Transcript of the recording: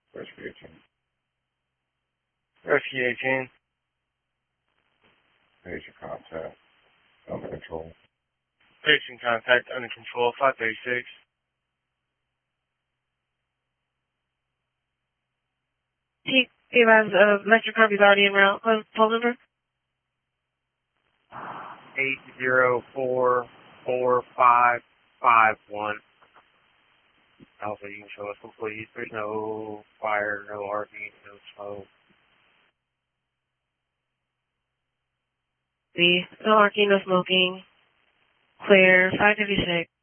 Rescue 18. Rescue 18. Patient contact. Under control. Patient contact under control, 536. He has Metro Company's already en route. Phone number? 8044551. Also, you can show us complete. There's no fire, no RV, no smoke. No arcing, no smoking. Clear, 556.